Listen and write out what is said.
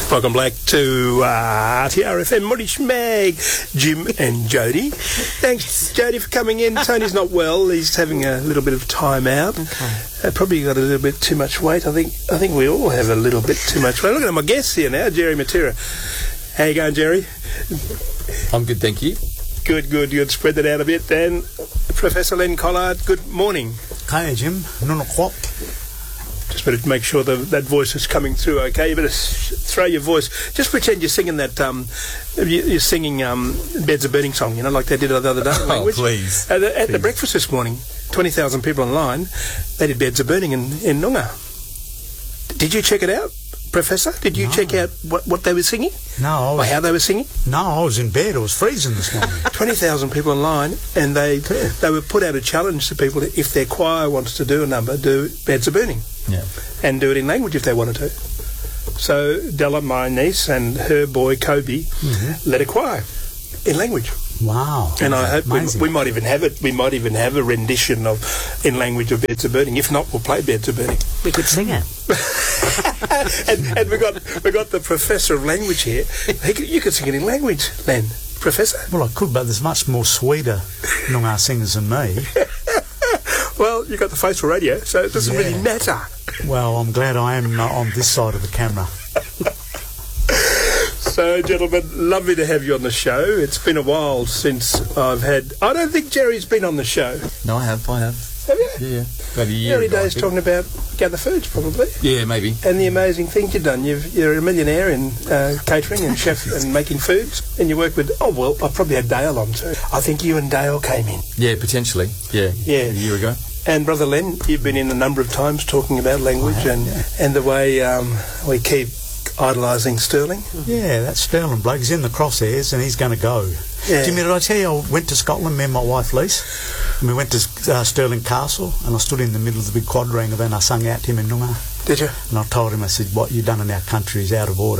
Welcome back to TRFM Moorish Mag, Jim and Jody. Thanks, Jody, for coming in. Tony's not well; he's having a little bit of time out. Okay. Probably got a little bit too much weight. I think we all have a little bit too much weight. Look at my guest here now, Jerry Matera. How you going, Jerry? I'm good, thank you. Good. Spread that out a bit, then. Professor Len Collard, good morning. Hi, Jim. Just better make sure that voice is coming through, okay? You better throw your voice. Just pretend you're singing that, you're singing Beds of Burning song, like they did the other day. Oh, please. At the breakfast this morning, 20,000 people online, they did Beds of Burning in Noongar. Did you check it out, Professor? Did you check out what they were singing? No. Or how they were singing? No, I was in bed. It was freezing this morning. 20,000 people online, and they would put out a challenge to people that if their choir wants to do a number, do Beds of Burning. Yeah. And do it in language if they wanted to. So Della, my niece, and her boy Kobe led a choir in language. Wow. And I hope we might even have it. We might even have a rendition in language of Beds of Burning. If not, we'll play Beds of Burning. We could sing it. and we got the professor of language here. You could sing it in language, Len. Professor. Well, I could, but there's much more sweeter Noongar singers than me. Well, you got the face for radio, so it doesn't really matter. Well, I'm glad I am on this side of the camera. So, gentlemen, lovely to have you on the show. It's been a while since I've had... I don't think Jerry's been on the show. No, I have. Have you? Yeah. About a year Early ago, days talking about Gather Foods, probably. Yeah, maybe. And the amazing things you've done. You're a millionaire in catering and chef and making foods. And you work with... Oh, well, I probably had Dale on too. I think you and Dale came in. Yeah, potentially. Yeah. A year ago. And Brother Len, you've been in a number of times talking about language and the way we keep idolising Sterling. Yeah, that Sterling bloke is in the crosshairs and he's going to go. Yeah. Jimmy, did I tell you I went to Scotland, me and my wife Lise, and we went to Stirling Castle, and I stood in the middle of the big quadrangle and I sung out to him in Noongar. Did you? And I told him, I said, what you've done in our country is out of order.